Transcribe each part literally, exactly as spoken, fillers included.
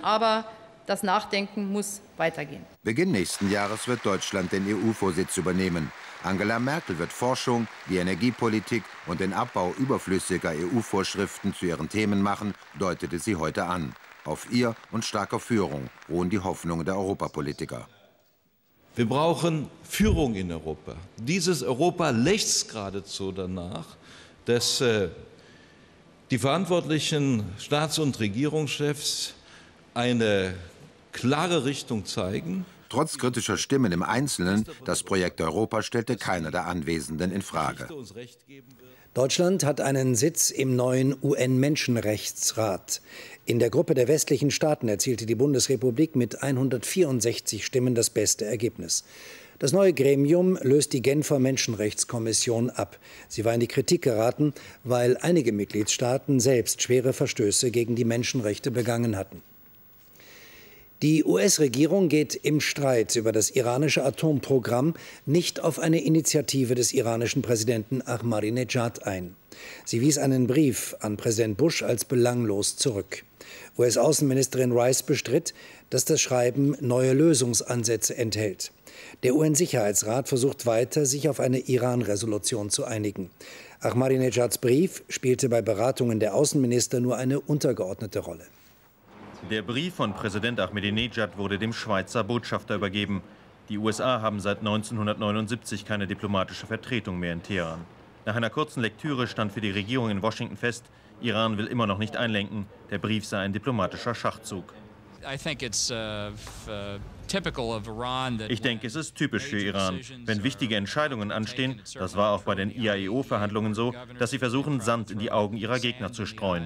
aber das Nachdenken muss weitergehen. Beginn nächsten Jahres wird Deutschland den E U-Vorsitz übernehmen. Angela Merkel wird Forschung, die Energiepolitik und den Abbau überflüssiger E U-Vorschriften zu ihren Themen machen, deutete sie heute an. Auf ihr und starker Führung ruhen die Hoffnungen der Europapolitiker. Wir brauchen Führung in Europa. Dieses Europa lechzt geradezu danach, dass äh, die verantwortlichen Staats- und Regierungschefs eine klare Richtung zeigen. Trotz kritischer Stimmen im Einzelnen, das Projekt Europa stellte keiner der Anwesenden in Frage. Deutschland hat einen Sitz im neuen U N-Menschenrechtsrat. In der Gruppe der westlichen Staaten erzielte die Bundesrepublik mit hundertvierundsechzig Stimmen das beste Ergebnis. Das neue Gremium löst die Genfer Menschenrechtskommission ab. Sie war in die Kritik geraten, weil einige Mitgliedstaaten selbst schwere Verstöße gegen die Menschenrechte begangen hatten. Die U S-Regierung geht im Streit über das iranische Atomprogramm nicht auf eine Initiative des iranischen Präsidenten Ahmadinejad ein. Sie wies einen Brief an Präsident Bush als belanglos zurück. U S-Außenministerin Rice bestritt, dass das Schreiben neue Lösungsansätze enthält. Der U N-Sicherheitsrat versucht weiter, sich auf eine Iran-Resolution zu einigen. Ahmadinejads Brief spielte bei Beratungen der Außenminister nur eine untergeordnete Rolle. Der Brief von Präsident Ahmadinejad wurde dem Schweizer Botschafter übergeben. Die U S A haben seit neunzehnhundertneunundsiebzig keine diplomatische Vertretung mehr in Teheran. Nach einer kurzen Lektüre stand für die Regierung in Washington fest, Iran will immer noch nicht einlenken. Der Brief sei ein diplomatischer Schachzug. Ich denke, es ist typisch für Iran, wenn wichtige Entscheidungen anstehen, das war auch bei den I A E O-Verhandlungen so, dass sie versuchen, Sand in die Augen ihrer Gegner zu streuen.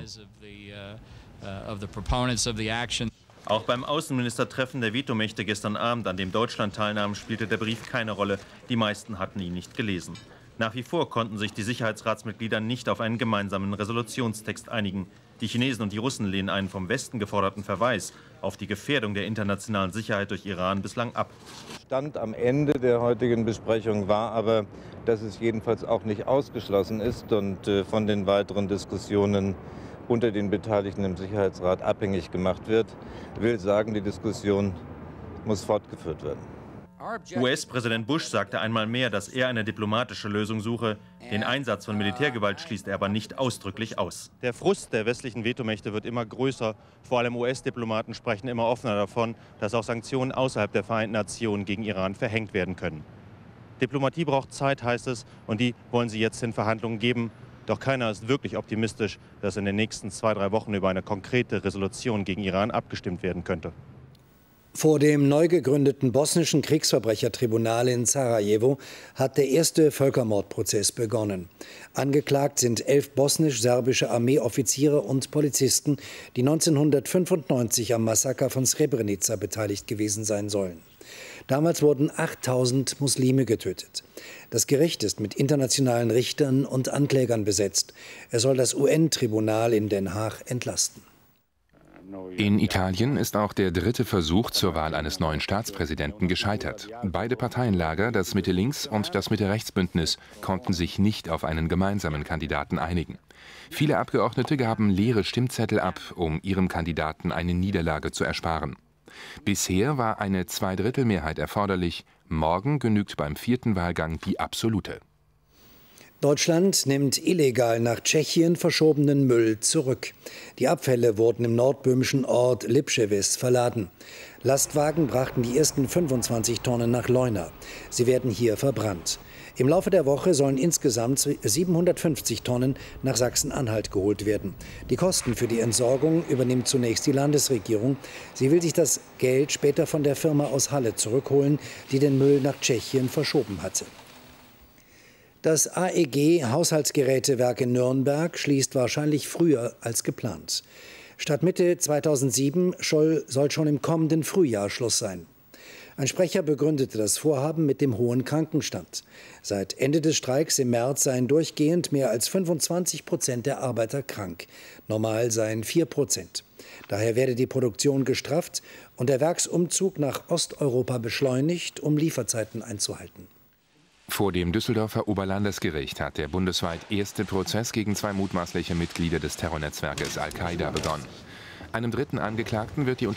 Auch beim Außenministertreffen der Vetomächte gestern Abend, an dem Deutschland teilnahm, spielte der Brief keine Rolle. Die meisten hatten ihn nicht gelesen. Nach wie vor konnten sich die Sicherheitsratsmitglieder nicht auf einen gemeinsamen Resolutionstext einigen. Die Chinesen und die Russen lehnen einen vom Westen geforderten Verweis auf die Gefährdung der internationalen Sicherheit durch Iran bislang ab. Stand am Ende der heutigen Besprechung war aber, dass es jedenfalls auch nicht ausgeschlossen ist und äh, von den weiteren Diskussionen unter den Beteiligten im Sicherheitsrat abhängig gemacht wird. Ich will sagen, die Diskussion muss fortgeführt werden. U S-Präsident Bush sagte einmal mehr, dass er eine diplomatische Lösung suche. Den Einsatz von Militärgewalt schließt er aber nicht ausdrücklich aus. Der Frust der westlichen Vetomächte wird immer größer. Vor allem U S-Diplomaten sprechen immer offener davon, dass auch Sanktionen außerhalb der Vereinten Nationen gegen Iran verhängt werden können. Diplomatie braucht Zeit, heißt es, und die wollen sie jetzt in Verhandlungen geben. Doch keiner ist wirklich optimistisch, dass in den nächsten zwei, drei Wochen über eine konkrete Resolution gegen Iran abgestimmt werden könnte. Vor dem neu gegründeten bosnischen Kriegsverbrechertribunal in Sarajevo hat der erste Völkermordprozess begonnen. Angeklagt sind elf bosnisch-serbische Armeeoffiziere und Polizisten, die neunzehnhundertfünfundneunzig am Massaker von Srebrenica beteiligt gewesen sein sollen. Damals wurden achttausend Muslime getötet. Das Gericht ist mit internationalen Richtern und Anklägern besetzt. Er soll das U N-Tribunal in Den Haag entlasten. In Italien ist auch der dritte Versuch zur Wahl eines neuen Staatspräsidenten gescheitert. Beide Parteienlager, das Mitte-Links- und das Mitte-Rechts-Bündnis, konnten sich nicht auf einen gemeinsamen Kandidaten einigen. Viele Abgeordnete gaben leere Stimmzettel ab, um ihrem Kandidaten eine Niederlage zu ersparen. Bisher war eine Zweidrittelmehrheit erforderlich. Morgen genügt beim vierten Wahlgang die absolute. Deutschland nimmt illegal nach Tschechien verschobenen Müll zurück. Die Abfälle wurden im nordböhmischen Ort Lipschewice verladen. Lastwagen brachten die ersten fünfundzwanzig Tonnen nach Leuna. Sie werden hier verbrannt. Im Laufe der Woche sollen insgesamt siebenhundertfünfzig Tonnen nach Sachsen-Anhalt geholt werden. Die Kosten für die Entsorgung übernimmt zunächst die Landesregierung. Sie will sich das Geld später von der Firma aus Halle zurückholen, die den Müll nach Tschechien verschoben hatte. Das A E G Haushaltsgerätewerk in Nürnberg schließt wahrscheinlich früher als geplant. Statt Mitte zweitausendsieben soll schon im kommenden Frühjahr Schluss sein. Ein Sprecher begründete das Vorhaben mit dem hohen Krankenstand. Seit Ende des Streiks im März seien durchgehend mehr als fünfundzwanzig Prozent der Arbeiter krank. Normal seien vier Prozent. Daher werde die Produktion gestrafft und der Werksumzug nach Osteuropa beschleunigt, um Lieferzeiten einzuhalten. Vor dem Düsseldorfer Oberlandesgericht hat der bundesweit erste Prozess gegen zwei mutmaßliche Mitglieder des Terrornetzwerkes Al-Qaida begonnen. Einem dritten Angeklagten wird die